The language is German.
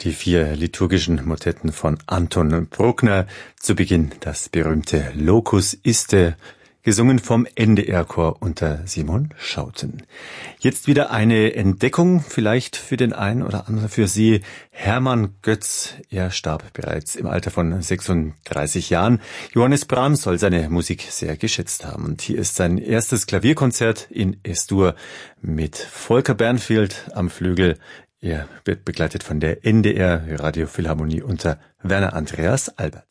Die 4 liturgischen Motetten von Anton Bruckner. Zu Beginn das berühmte Locus Iste, gesungen vom NDR-Chor unter Simon Schouten. Jetzt wieder eine Entdeckung, vielleicht für den einen oder anderen für Sie. Hermann Götz, er starb bereits im Alter von 36 Jahren. Johannes Brahms soll seine Musik sehr geschätzt haben. Und hier ist sein erstes Klavierkonzert in Es-Dur mit Volker Bernfeld am Flügel. Er wird begleitet von der NDR Radiophilharmonie unter Werner Andreas Albert.